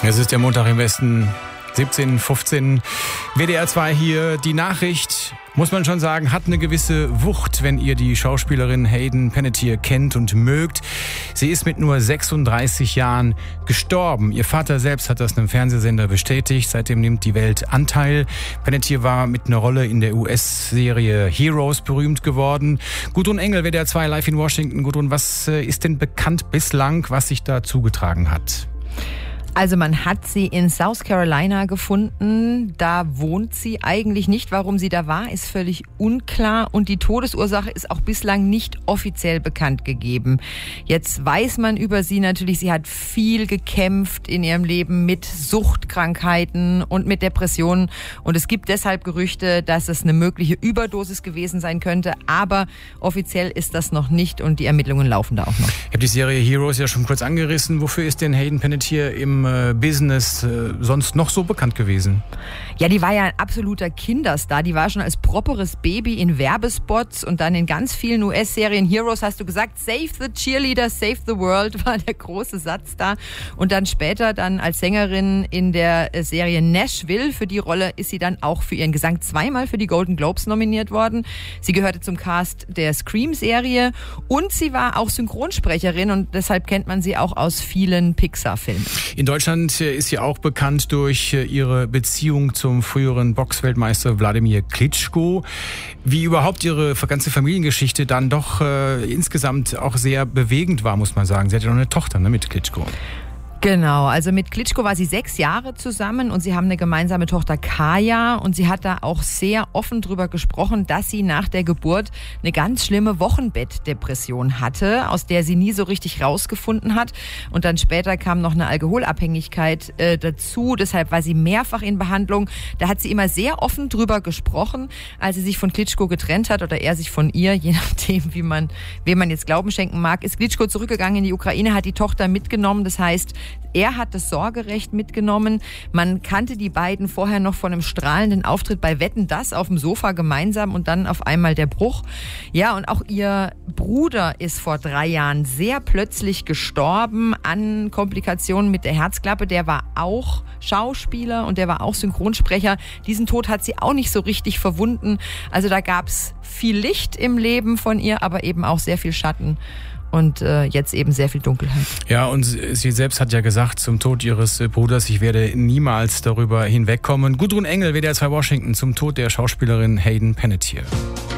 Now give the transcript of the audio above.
Es ist der Montag im Westen, 17:15. WDR 2 hier. Die Nachricht, muss man schon sagen, hat eine gewisse Wucht, wenn ihr die Schauspielerin Hayden Panettiere kennt und mögt. Sie ist mit nur 36 Jahren gestorben. Ihr Vater selbst hat das einem Fernsehsender bestätigt. Seitdem nimmt die Welt Anteil. Panettiere war mit einer Rolle in der US-Serie Heroes berühmt geworden. Gudrun Engel, WDR 2 live in Washington. Gudrun, was ist denn bekannt bislang, was sich da zugetragen hat? Also man hat sie in South Carolina gefunden. Da wohnt sie eigentlich nicht. Warum sie da war, ist völlig unklar. Und die Todesursache ist auch bislang nicht offiziell bekannt gegeben. Jetzt weiß man über sie natürlich, sie hat viel gekämpft in ihrem Leben mit Suchtkrankheiten und mit Depressionen. Und es gibt deshalb Gerüchte, dass es eine mögliche Überdosis gewesen sein könnte. Aber offiziell ist das noch nicht und die Ermittlungen laufen da auch noch. Ich habe die Serie Heroes ja schon kurz angerissen. Wofür ist denn Hayden Panettiere im Business sonst noch so bekannt gewesen? Ja, die war ja ein absoluter Kinderstar. Die war schon als properes Baby in Werbespots und dann in ganz vielen US-Serien. Heroes hast du gesagt, Save the Cheerleader, Save the World war der große Satz da. Und dann später dann als Sängerin in der Serie Nashville. Für die Rolle ist sie dann auch für ihren Gesang zweimal für die Golden Globes nominiert worden. Sie gehörte zum Cast der Scream-Serie und sie war auch Synchronsprecherin und deshalb kennt man sie auch aus vielen Pixar-Filmen. In Deutschland ist sie auch bekannt durch ihre Beziehung zum früheren Boxweltmeister Wladimir Klitschko. Wie überhaupt ihre ganze Familiengeschichte dann doch insgesamt auch sehr bewegend war, muss man sagen. Sie hat ja noch eine Tochter, ne, mit Klitschko. Genau, also mit Klitschko war sie 6 Jahre zusammen und sie haben eine gemeinsame Tochter Kaja und sie hat da auch sehr offen drüber gesprochen, dass sie nach der Geburt eine ganz schlimme Wochenbettdepression hatte, aus der sie nie so richtig rausgefunden hat und dann später kam noch eine Alkoholabhängigkeit dazu, deshalb war sie mehrfach in Behandlung. Da hat sie immer sehr offen drüber gesprochen, als sie sich von Klitschko getrennt hat oder er sich von ihr, je nachdem, wem man jetzt Glauben schenken mag, ist Klitschko zurückgegangen in die Ukraine, hat die Tochter mitgenommen, das heißt, er hat das Sorgerecht mitgenommen. Man kannte die beiden vorher noch von einem strahlenden Auftritt bei Wetten, dass auf dem Sofa gemeinsam und dann auf einmal der Bruch. Ja, und auch ihr Bruder ist vor 3 Jahren sehr plötzlich gestorben an Komplikationen mit der Herzklappe. Der war auch Schauspieler und der war auch Synchronsprecher. Diesen Tod hat sie auch nicht so richtig verwunden. Also da gab's viel Licht im Leben von ihr, aber eben auch sehr viel Schatten. Und jetzt eben sehr viel Dunkelheit. Ja, und sie selbst hat ja gesagt zum Tod ihres Bruders, ich werde niemals darüber hinwegkommen. Gudrun Engel, WDR 2 Washington, zum Tod der Schauspielerin Hayden Panettiere.